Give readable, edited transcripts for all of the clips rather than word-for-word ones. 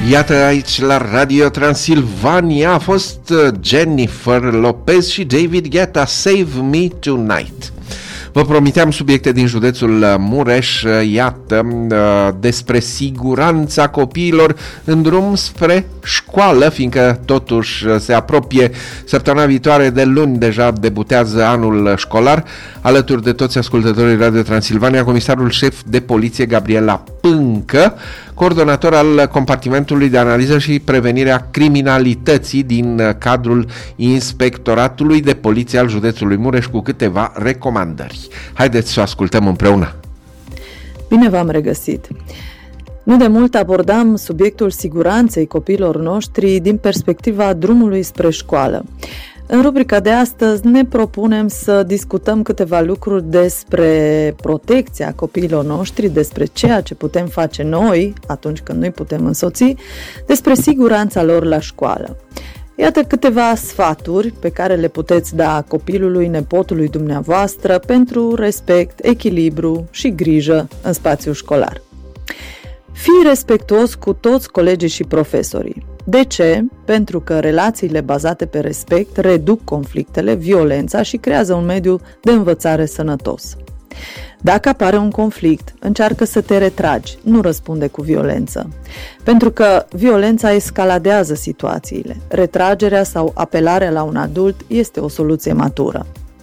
Iată aici la Radio Transilvania a fost Jennifer Lopez și David Guetta, Save Me Tonight. Vă promiteam subiecte din județul Mureș, iată, despre siguranța copiilor în drum spre școală, fiindcă totuși se apropie săptămâna viitoare, de luni deja debutează anul școlar. Alături de toți ascultătorii Radio Transilvania, comisarul șef de poliție Gabriela Pâncă, coordonator al compartimentului de analiză și prevenire a criminalității din cadrul Inspectoratului de Poliție al județului Mureș, cu câteva recomandări. Haideți să o ascultăm împreună. Bine v-am regăsit! Nu de mult abordam subiectul siguranței copiilor noștri din perspectiva drumului spre școală. În rubrica de astăzi ne propunem să discutăm câteva lucruri despre protecția copiilor noștri, despre ceea ce putem face noi atunci când nu-i putem însoți, despre siguranța lor la școală. Iată câteva sfaturi pe care le puteți da copilului, nepotului dumneavoastră pentru respect, echilibru și grijă în spațiul școlar. Fii respectuos cu toți colegii și profesorii. De ce? Pentru că relațiile bazate pe respect reduc conflictele, violența și creează un mediu de învățare sănătos. Dacă apare un conflict, încearcă să te retragi, nu răspunde cu violență. Pentru că violența escaladează situațiile. Retragerea sau apelarea la un adult este o soluție matură.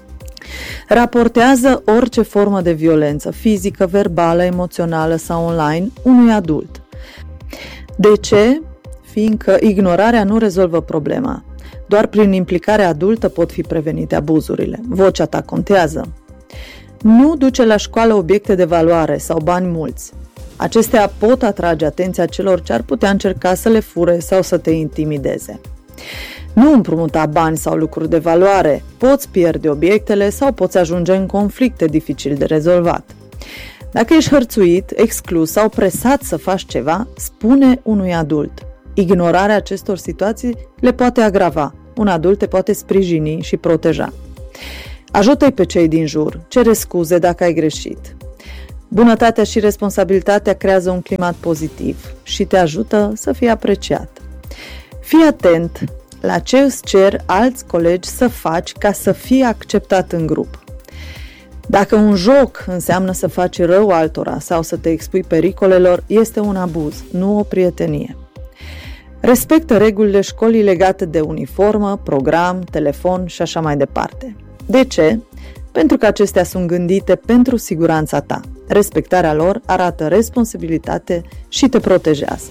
Raportează orice formă de violență, fizică, verbală, emoțională sau online, unui adult. De ce? Fiindcă ignorarea nu rezolvă problema. Doar prin implicare adultă pot fi prevenite abuzurile. Vocea ta contează. Nu duce la școală obiecte de valoare sau bani mulți. Acestea pot atrage atenția celor ce ar putea încerca să le fure sau să te intimideze. Nu împrumuta bani sau lucruri de valoare, poți pierde obiectele sau poți ajunge în conflicte dificil de rezolvat. Dacă ești hărțuit, exclus sau presat să faci ceva, spune unui adult. Ignorarea acestor situații le poate agrava. Un adult te poate sprijini și proteja. Ajută-i pe cei din jur, cere scuze dacă ai greșit. Bunătatea și responsabilitatea creează un climat pozitiv și te ajută să fii apreciat. Fii atent la ce îți cer alți colegi să faci ca să fii acceptat în grup. Dacă un joc înseamnă să faci rău altora sau să te expui pericolelor, este un abuz, nu o prietenie. Respectă regulile școlii legate de uniformă, program, telefon și așa mai departe. De ce? Pentru că acestea sunt gândite pentru siguranța ta. Respectarea lor arată responsabilitate și te protejează.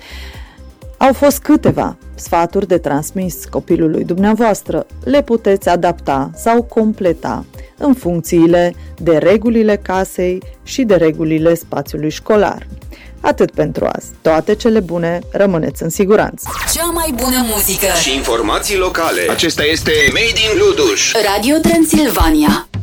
Au fost câteva sfaturi de transmis copilului dumneavoastră. Le puteți adapta sau completa în funcțiile de regulile casei și de regulile spațiului școlar. Atât pentru azi. Toate cele bune, rămâneți în siguranță. Cea mai bună muzică și informații locale. Acesta este Made in Luduș. Radio Transilvania.